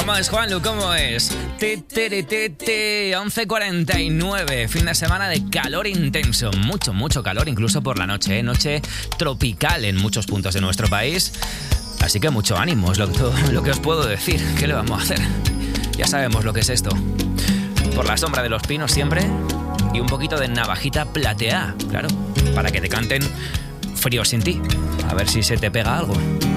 ¿Cómo es, Juanlu? ¿Cómo es? 11:49, fin de semana de calor intenso. Mucho calor, incluso por la noche, ¿eh? Noche tropical en muchos puntos de nuestro país. Así que mucho ánimo, es lo que os puedo decir. ¿Qué le vamos a hacer? Ya sabemos lo que es esto. Por la sombra de los pinos siempre. Y un poquito de navajita plateada, claro, para que te canten Frío sin ti. A ver si se te pega algo.